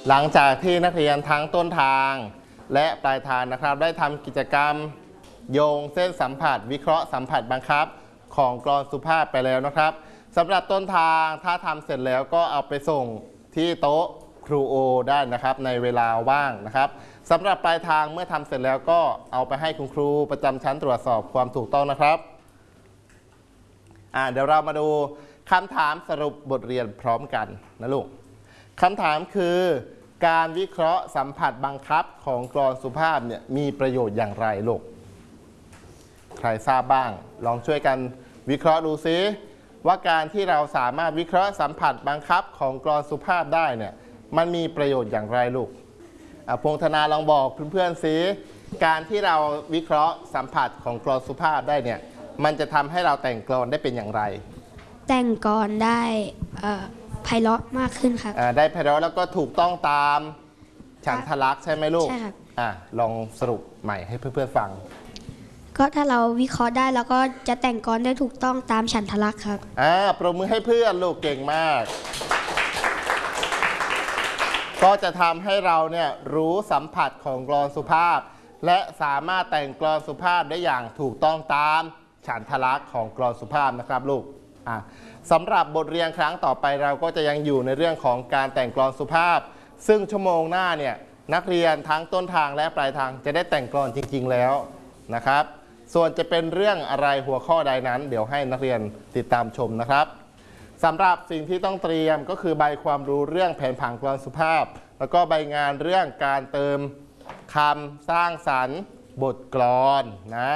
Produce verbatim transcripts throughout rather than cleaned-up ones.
หลังจากที่นักเรียนทั้งต้นทางและปลายทางนะครับได้ทำกิจกรรมโยงเส้นสัมผัสวิเคราะห์สัมผัสบังคับของกลอนสุภาพไปแล้วนะครับสำหรับต้นทางถ้าทำเสร็จแล้วก็เอาไปส่งที่โต๊ะครูโอได้นะครับในเวลาว่างนะครับสำหรับปลายทางเมื่อทำเสร็จแล้วก็เอาไปให้คุณครูประจำชั้นตรวจสอบความถูกต้องนะครับอ่าเดี๋ยวเรามาดูคำถามสรุปบทเรียนพร้อมกันนะลูกคำถามคือการวิเคราะห์สัมผัสบังคับของกลอนสุภาพเนี่ยมีประโยชน์อย่างไรลูกใครทราบบ้างลองช่วยกันวิเคราะห์ดูซิว่าการที่เราสามารถวิเคราะห์สัมผัสบังคับของกลอนสุภาพได้เนี่ยมันมีประโยชน์อย่างไรลูกพงธนาลองบอกเพื่อนๆซิการที่เราวิเคราะห์สัมผัสของกลอนสุภาพได้เนี่ยมันจะทำให้เราแต่งกลอนได้เป็นอย่างไรแต่งกลอนได้ไพเราะมากขึ้นครับได้ไพเราะแล้วก็ถูกต้องตามฉันทลักษณ์ใช่ไหมลูกใช่ครับอ่ะลองสรุปใหม่ให้เพื่อนๆฟังก็ถ้าเราวิเคราะห์ได้แล้วก็จะแต่งกลอนได้ถูกต้องตามฉันทลักษณ์ครับอ่าปรบมือให้เพื่อนลูกเก่งมากก็จะทำให้เราเนี่ยรู้สัมผัสของกลอนสุภาพและสามารถแต่งกลอนสุภาพได้อย่างถูกต้องตามฉันทลักษณ์ของกลอนสุภาพนะครับลูกอ่ะสำหรับบทเรียนครั้งต่อไปเราก็จะยังอยู่ในเรื่องของการแต่งกลอนสุภาพซึ่งชั่วโมงหน้าเนี่ยนักเรียนทั้งต้นทางและปลายทางจะได้แต่งกลอนจริงๆแล้วนะครับส่วนจะเป็นเรื่องอะไรหัวข้อใดนั้นเดี๋ยวให้นักเรียนติดตามชมนะครับสำหรับสิ่งที่ต้องเตรียมก็คือใบความรู้เรื่องแผนผังกลอนสุภาพแล้วก็ใบงานเรื่องการเติมคำสร้างสรรค์บทกลอนนะ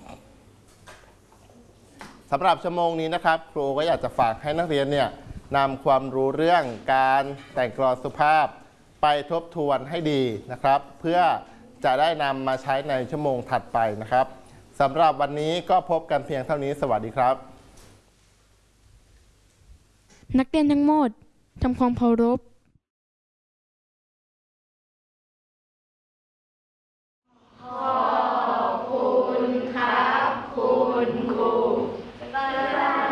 สำหรับชั่วโมงนี้นะครับครูก็อยากจะฝากให้นักเรียนเนี่ยนำความรู้เรื่องการแต่งกลอนสุภาพไปทบทวนให้ดีนะครับเพื่อจะได้นำมาใช้ในชั่วโมงถัดไปนะครับสำหรับวันนี้ก็พบกันเพียงเท่านี้สวัสดีครับนักเรียนทั้งหมดทำความเคารพ